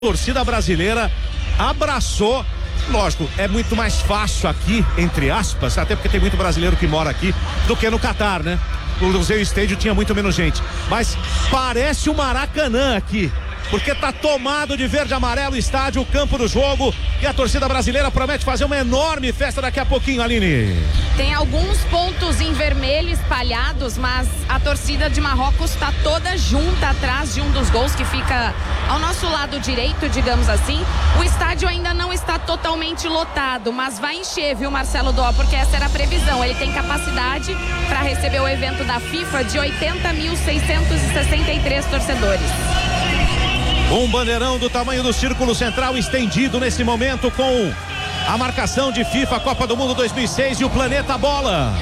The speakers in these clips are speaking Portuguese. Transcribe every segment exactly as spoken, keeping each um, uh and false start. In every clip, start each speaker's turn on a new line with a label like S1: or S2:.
S1: torcida brasileira abraçou. Lógico, é muito mais fácil aqui, entre aspas, até porque tem muito brasileiro que mora aqui, do que no Catar, né? No Lusail Stadium tinha muito menos gente. Mas parece o Maracanã aqui, porque tá tomado de verde e amarelo o estádio, o campo do jogo, e a torcida brasileira promete fazer uma enorme festa daqui a pouquinho, Aline.
S2: Tem alguns pontos em vermelho espalhados, mas a torcida de Marrocos está toda junta atrás de um dos gols que fica ao nosso lado direito, digamos assim. O estádio ainda não está totalmente lotado, mas vai encher, viu, Marcelo Dó? Porque essa era a previsão. Ele tem capacidade para receber o evento da FIFA de oitenta mil seiscentos e sessenta e três torcedores.
S1: Um bandeirão do tamanho do círculo central estendido nesse momento com a marcação de FIFA Copa do Mundo dois mil e seis e o Planeta Bola.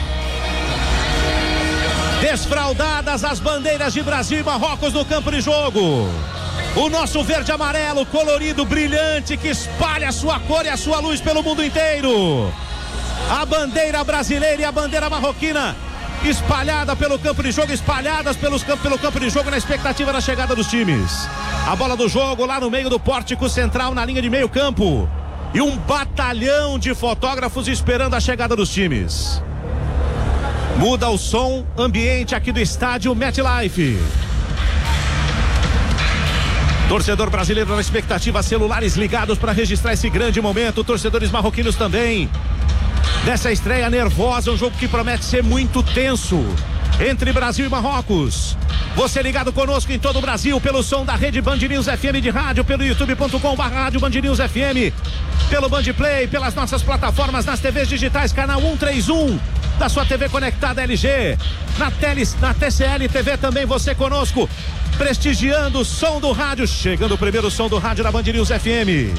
S1: Desfraldadas as bandeiras de Brasil e Marrocos no campo de jogo. O nosso verde amarelo colorido, brilhante, que espalha a sua cor e a sua luz pelo mundo inteiro. A bandeira brasileira e a bandeira marroquina espalhada pelo campo de jogo, espalhadas pelos, pelo campo de jogo na expectativa da chegada dos times. A bola do jogo lá no meio do pórtico central, na linha de meio campo. E um batalhão de fotógrafos esperando a chegada dos times. Muda o som, ambiente aqui do estádio MetLife. Torcedor brasileiro na expectativa, celulares ligados para registrar esse grande momento. Torcedores marroquinos também. Nessa estreia nervosa, um jogo que promete ser muito tenso entre Brasil e Marrocos. Você ligado conosco em todo o Brasil pelo som da rede Band News F M de rádio, pelo youtube ponto com barra rádio Band News F M, pelo Band Play, pelas nossas plataformas, nas T Vs digitais, canal cento e trinta e um da sua T V conectada L G, na, teles, na T C L T V também, você conosco, prestigiando o som do rádio, chegando o primeiro som do rádio da Band News F M.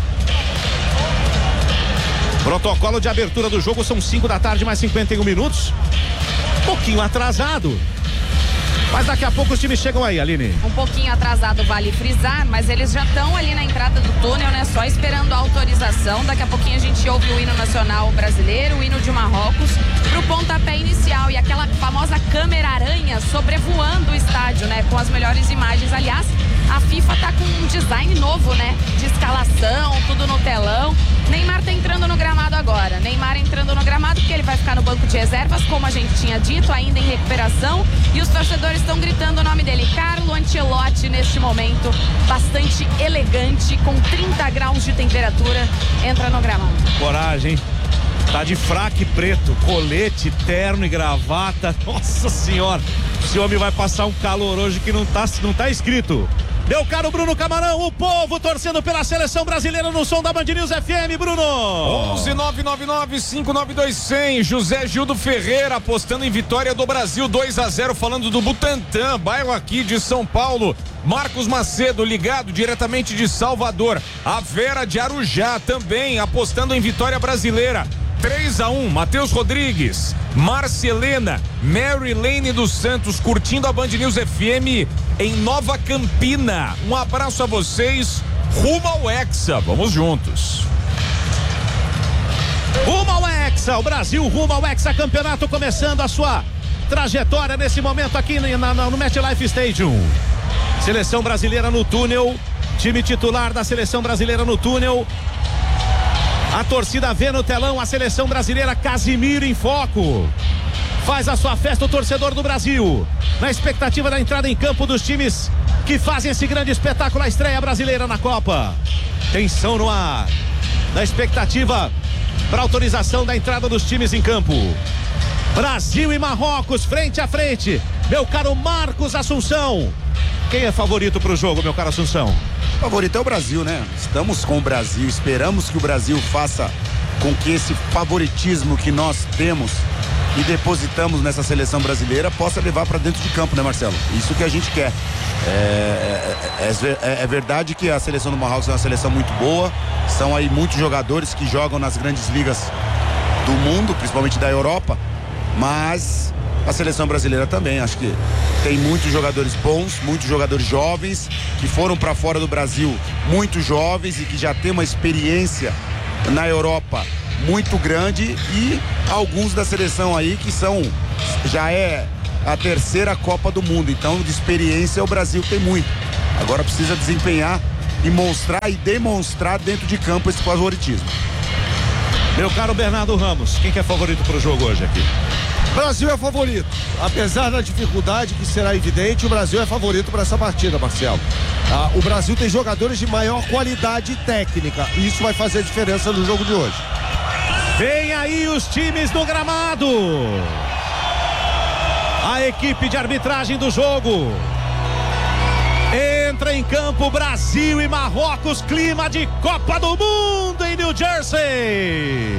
S1: Protocolo de abertura do jogo, são cinco da tarde, mais cinquenta e um minutos. Um pouquinho atrasado. Mas daqui a pouco os times chegam aí, Aline.
S2: Um pouquinho atrasado, vale frisar, mas eles já estão ali na entrada do túnel, né? Só esperando a autorização. Daqui a pouquinho a gente ouve o hino nacional brasileiro, o hino de Marrocos, pro pontapé inicial. E aquela famosa câmera aranha sobrevoando o estádio, né? Com as melhores imagens. Aliás, a FIFA tá com um design novo, né? De escalação, tudo no telão. Neymar tá entrando no gramado agora. Neymar entrando no gramado porque ele vai ficar no banco de reservas, como a gente tinha dito, ainda em recuperação. E os torcedores estão gritando o nome dele. Carlo Ancelotti, neste momento, bastante elegante, com trinta graus de temperatura, entra no gramado.
S1: Coragem. Tá de fraque preto, colete, terno e gravata. Nossa senhora, esse homem vai passar um calor hoje que não tá, não tá escrito. Meu caro Bruno Camarão, o povo torcendo pela seleção brasileira no som da Band News F M, Bruno.
S3: onze nove nove nove cinco nove dois zero zero. José Gildo Ferreira apostando em vitória do Brasil dois a zero, falando do Butantã, bairro aqui de São Paulo. Marcos Macedo ligado diretamente de Salvador. A Vera de Arujá também apostando em vitória brasileira. três a um, Matheus Rodrigues, Marcelena, Mary Lane dos Santos curtindo a Band News F M em Nova Campina. Um abraço a vocês, rumo ao Hexa, vamos juntos.
S1: Rumo ao Hexa, o Brasil rumo ao Hexa Campeonato, começando a sua trajetória nesse momento aqui na, na, no MetLife Stadium. Seleção brasileira no túnel, time titular da seleção brasileira no túnel. A torcida vê no telão a seleção brasileira, Casimiro em foco. Faz a sua festa o torcedor do Brasil, na expectativa da entrada em campo dos times que fazem esse grande espetáculo, a estreia brasileira na Copa. Tensão no ar, na expectativa para autorização da entrada dos times em campo. Brasil e Marrocos, frente a frente. Meu caro Marcos Assunção, quem é favorito para o jogo, meu caro Assunção?
S4: O favorito é o Brasil, né? Estamos com o Brasil, esperamos que o Brasil faça com que esse favoritismo que nós temos e depositamos nessa seleção brasileira possa levar para dentro de campo, né, Marcelo? Isso que a gente quer. É, é, é, é verdade que a seleção do Marrocos é uma seleção muito boa, são aí muitos jogadores que jogam nas grandes ligas do mundo, principalmente da Europa, mas a seleção brasileira também, acho que tem muitos jogadores bons, muitos jogadores jovens que foram para fora do Brasil, muito jovens e que já tem uma experiência na Europa muito grande, e alguns da seleção aí que são, já é a terceira Copa do Mundo, então de experiência o Brasil tem muito. Agora precisa desempenhar e mostrar e demonstrar dentro de campo esse favoritismo.
S1: Meu caro Bernardo Ramos, quem que é favorito para o jogo hoje aqui?
S5: Brasil é favorito. Apesar da dificuldade que será evidente, o Brasil é favorito para essa partida, Marcelo. Ah, o Brasil tem jogadores de maior qualidade técnica e isso vai fazer diferença no jogo de hoje.
S1: Vem aí os times do gramado. A equipe de arbitragem do jogo. Entra em campo Brasil e Marrocos, clima de Copa do Mundo em New Jersey.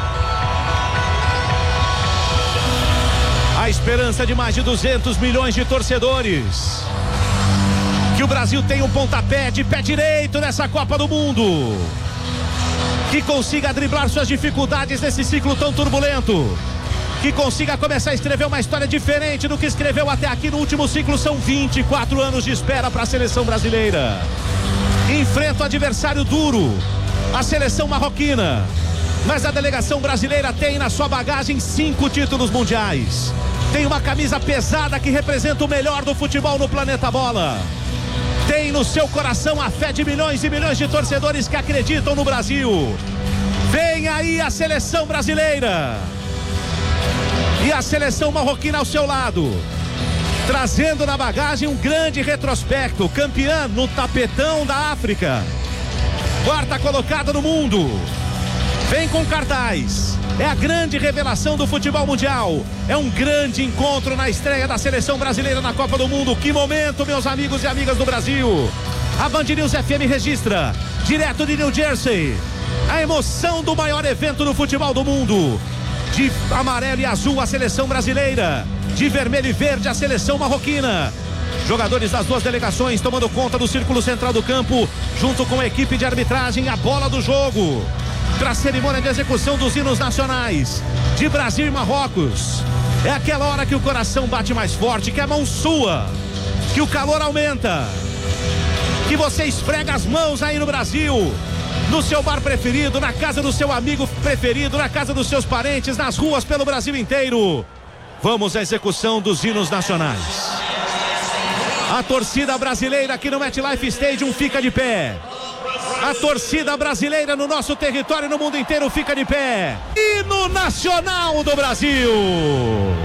S1: A esperança de mais de duzentos milhões de torcedores. Que o Brasil tenha um pontapé de pé direito nessa Copa do Mundo. Que consiga driblar suas dificuldades nesse ciclo tão turbulento. Que consiga começar a escrever uma história diferente do que escreveu até aqui no último ciclo. São vinte e quatro anos de espera para a seleção brasileira. Enfrenta o adversário duro, a seleção marroquina. Mas a delegação brasileira tem na sua bagagem cinco títulos mundiais. Tem uma camisa pesada que representa o melhor do futebol no planeta bola. Tem no seu coração a fé de milhões e milhões de torcedores que acreditam no Brasil. Vem aí a seleção brasileira. E a seleção marroquina ao seu lado. Trazendo na bagagem um grande retrospecto. Campeã no tapetão da África. Quarta colocada no mundo. Vem com cartaz. É a grande revelação do futebol mundial. É um grande encontro na estreia da seleção brasileira na Copa do Mundo. Que momento, meus amigos e amigas do Brasil. A Band News F M registra, direto de New Jersey, a emoção do maior evento do futebol do mundo. De amarelo e azul a seleção brasileira, de vermelho e verde a seleção marroquina. Jogadores das duas delegações tomando conta do círculo central do campo, junto com a equipe de arbitragem, a bola do jogo. Para a cerimônia de execução dos hinos nacionais de Brasil e Marrocos. É aquela hora que o coração bate mais forte, que a mão sua, que o calor aumenta, que você esfrega as mãos aí no Brasil, no seu bar preferido, na casa do seu amigo preferido, na casa dos seus parentes, nas ruas pelo Brasil inteiro. Vamos à execução dos hinos nacionais. A torcida brasileira aqui no MetLife Stadium fica de pé. A torcida brasileira no nosso território, no mundo inteiro, fica de pé. Hino nacional do Brasil.